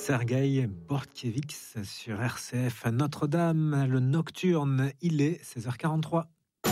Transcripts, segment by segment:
Sergueï Bortkiewicz sur RCF. Notre-Dame, le nocturne, il est 16h43.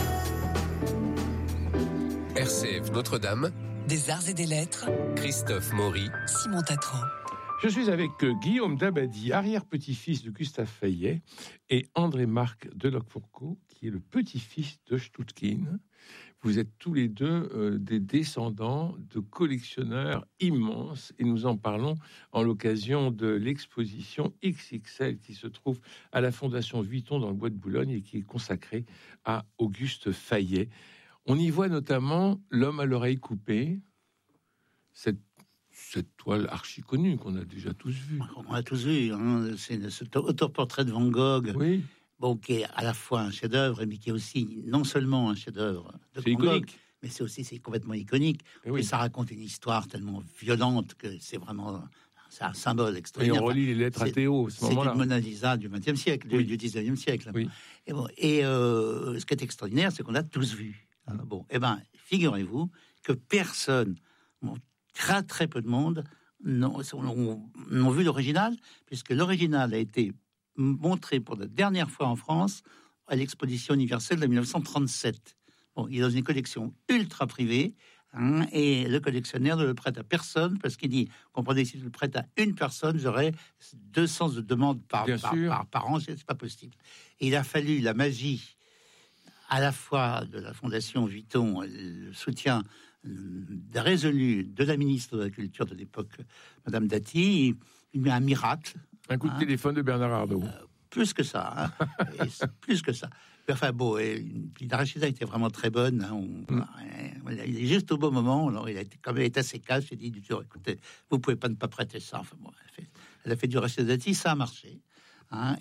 RCF Notre-Dame, des arts et des lettres, Christophe Maury, Simon Tatran. Je suis avec Guillaume Dabadi, arrière-petit-fils de Gustave Fayet, et André-Marc Delocq-Fourcault, qui est le petit-fils de Stutkin. Vous êtes tous les deux des descendants de collectionneurs immenses, et nous en parlons en l'occasion de l'exposition XXL qui se trouve à la Fondation Vuitton dans le Bois de Boulogne et qui est consacrée à Auguste Fayet. On y voit notamment L'homme à l'oreille coupée, cette toile archi connue qu'on a déjà tous vue. On a tous vu, hein. C'est cet autoportrait de Van Gogh, oui. Bon, qui est à la fois un chef-d'œuvre, mais qui est aussi non seulement un chef-d'œuvre de Van Gogh, mais c'est complètement iconique. Oui. Et ça raconte une histoire tellement violente que c'est un symbole extraordinaire. Et on relit les lettres à Théo, à ce moment-là. C'est une Mona Lisa du XXe siècle, oui. du XIXe siècle. Oui. Et ce qui est extraordinaire, c'est qu'on l'a tous vu. Figurez-vous que personne, très très peu de monde, n'ont vu l'original, puisque l'original a été montré pour la dernière fois en France à l'exposition universelle de 1937. Il est dans une collection ultra privée, et le collectionneur ne le prête à personne, parce qu'il dit, comprenez, si je le prête à une personne, j'aurais 200 demandes par an, c'est pas possible. Et il a fallu la magie à la fois de la Fondation Vuitton, le soutien résolu de la ministre de la Culture de l'époque, Madame Dati, il met un miracle. Un coup de téléphone de Bernard Arnault. Plus que ça. Plus que ça. L'Arachida était vraiment très bonne. Il est juste au bon moment. Alors, comme elle est assez calme, j'ai dit, écoutez, vous pouvez ne pas prêter ça. Elle a fait du Arachida Dati, ça a marché. On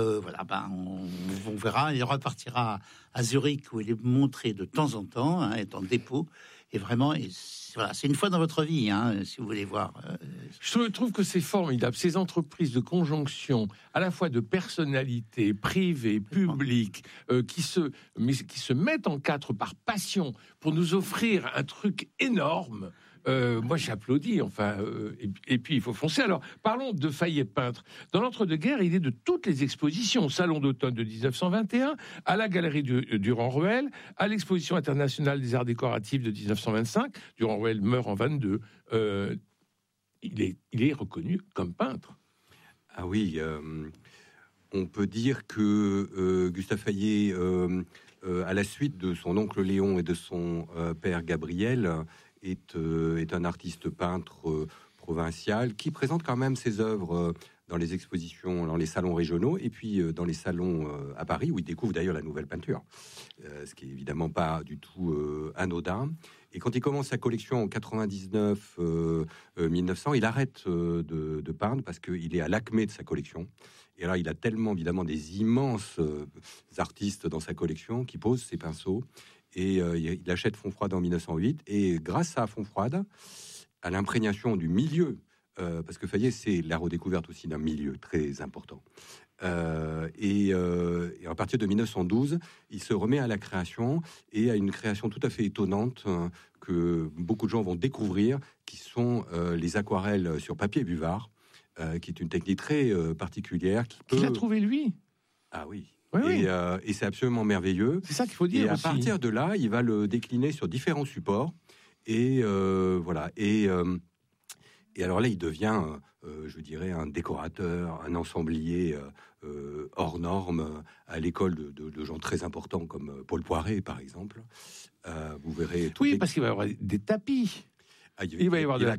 verra. Il repartira à Zurich, où il est montré de temps en temps, est en dépôt. Et vraiment, c'est une fois dans votre vie, si vous voulez voir. Je trouve que c'est formidable, ces entreprises de conjonction, à la fois de personnalités privées, publiques, qui se mettent en quatre par passion pour nous offrir un truc énorme. Moi, j'applaudis, et puis il faut foncer. Alors, parlons de Fayet peintre. Dans l'entre-deux-guerres, il est de toutes les expositions, au Salon d'automne de 1921, à la Galerie Durand-Ruel, à l'Exposition internationale des arts décoratifs de 1925. Durand-Ruel meurt en 22. Il est reconnu comme peintre. Ah oui, on peut dire que Gustave Fayet, à la suite de son oncle Léon et de son père Gabriel, est un artiste peintre provincial qui présente quand même ses œuvres dans les expositions, dans les salons régionaux et puis dans les salons à Paris où il découvre d'ailleurs la nouvelle peinture, ce qui est évidemment pas du tout anodin. Et quand il commence sa collection en 99-1900, il arrête de peindre parce qu'il est à l'acmé de sa collection. Et alors, il a tellement évidemment des immenses artistes dans sa collection qui posent ses pinceaux. Et il achète Fontfroide en 1908. Et grâce à Fontfroide, à l'imprégnation du milieu, parce que Fayet, c'est la redécouverte aussi d'un milieu très important. Et à partir de 1912, il se remet à la création et à une création tout à fait étonnante que beaucoup de gens vont découvrir, qui sont les aquarelles sur papier buvard, qui est une technique très particulière. Qu'il a trouvé lui. Ah oui. Oui. Et c'est absolument merveilleux. C'est ça qu'il faut dire. Et à aussi. partir de là, il va le décliner sur différents supports. Et voilà. Et alors là, il devient, je dirais, un décorateur, un ensemblier hors norme à l'école de gens très importants comme Paul Poiret, par exemple. Vous verrez. Oui, parce qu'il va y avoir des tapis. Il va y avoir de la